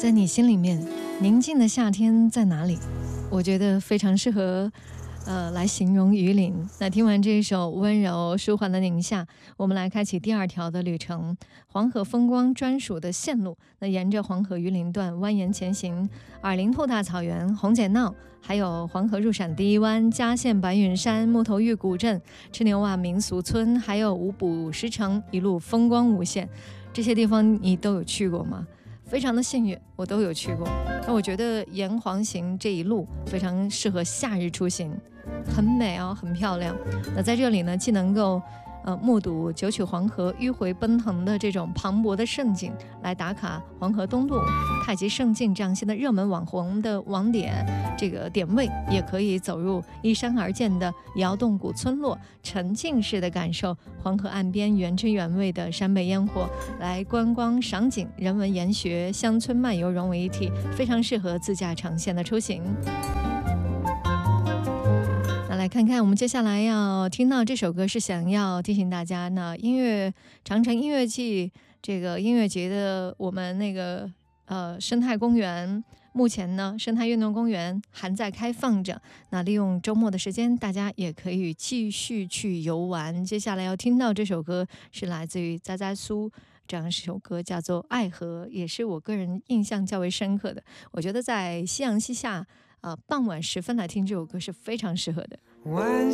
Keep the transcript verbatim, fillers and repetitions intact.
在你心里面，宁静的夏天在哪里？我觉得非常适合呃，来形容榆林。那听完这一首温柔舒缓的宁夏，我们来开启第二条的旅程，黄河风光专属的线路。那沿着黄河榆林段蜿蜒前行，耳陵兔大草原、红剪闹，还有黄河入陕第一湾、嘉县白云山、木头峪古镇、吃牛洼民俗村，还有五卜石城，一路风光无限。这些地方你都有去过吗？非常的幸运，我都有去过。那我觉得沿黄行这一路非常适合夏日出行，很美哦，很漂亮。那在这里呢，既能够呃目睹九曲黄河迂回奔腾的这种磅礴的盛景，来打卡黄河东渡、太极盛境这样现在热门网红的网点这个点位，也可以走入依山而建的窑洞古村落，沉浸式的感受黄河岸边原汁原味的山背烟火，来观光赏景、人文研学、乡村漫游融为一体，非常适合自驾长线的出行。那来看看我们接下来要听到这首歌，是想要提醒大家呢，音乐长城音乐季这个音乐节的我们那个呃生态公园，目前呢生态运动公园还在开放着，那利用周末的时间，大家也可以继续去游玩。接下来要听到这首歌是来自于扎扎苏，这样一首歌叫做《爱河》，也是我个人印象较为深刻的。我觉得在夕阳西下呃，傍晚时分来听这首歌是非常适合的。